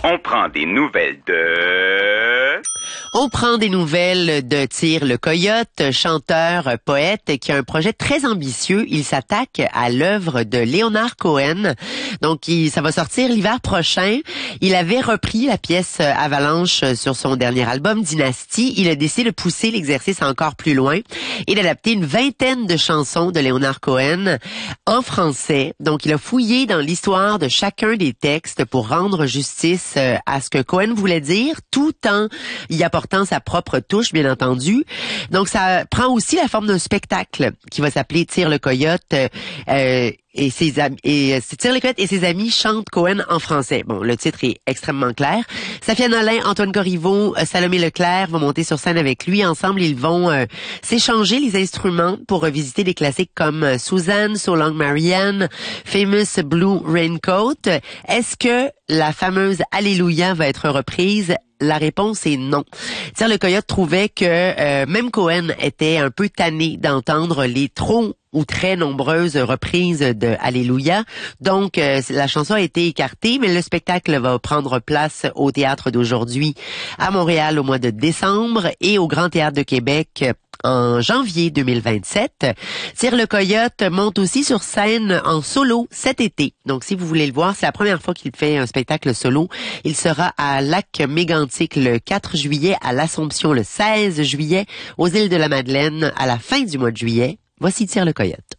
On prend des nouvelles de... On prend des nouvelles de Tire le Coyote, chanteur, poète, qui a un projet très ambitieux. Il s'attaque à l'œuvre de Leonard Cohen. Donc, ça va sortir l'hiver prochain. Il avait repris la pièce Avalanche sur son dernier album, Dynasty. Il a décidé de pousser l'exercice encore plus loin et d'adapter une vingtaine de chansons de Leonard Cohen en français. Donc, il a fouillé dans l'histoire de chacun des textes pour rendre justice à ce que Cohen voulait dire, tout en y apportant sa propre touche, bien entendu. Donc, ça prend aussi la forme d'un spectacle qui va s'appeler Tire le Coyote. Et ses amis, Tire le Coyote et ses amis chantent Cohen en français. Bon, le titre est extrêmement clair. Safia Nolin, Antoine Corriveau, Salomé Leclerc vont monter sur scène avec lui. Ensemble, ils vont s'échanger les instruments pour revisiter des classiques comme Suzanne, So Long Marianne, Famous Blue Raincoat. Est-ce que la fameuse Alléluia va être reprise? La réponse est non. Tire le Coyote trouvait que même Cohen était un peu tanné d'entendre les trop ou très nombreuses reprises de Alléluia. Donc, la chanson a été écartée, mais le spectacle va prendre place au Théâtre d'Aujourd'hui à Montréal au mois de décembre et au Grand Théâtre de Québec en janvier 2027. Tire le Coyote monte aussi sur scène en solo cet été. Donc, si vous voulez le voir, c'est la première fois qu'il fait un spectacle solo. Il sera à Lac-Mégantic le 4 juillet, à l'Assomption le 16 juillet, aux Îles de la Madeleine à la fin du mois de juillet. Voici Tire le Coyote.